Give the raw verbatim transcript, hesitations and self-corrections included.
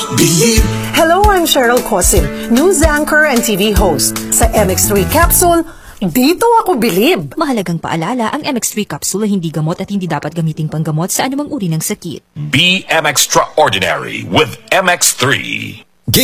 Believe. Hello, I'm Cheryl Cosim, news anchor and T V host. Sa M X three Capsule, dito ako bilib. Mahalagang paalala, ang M X three capsule ay hindi gamot at hindi dapat gamiting panggamot sa anumang uri ng sakit. Be M Extraordinary with M X three.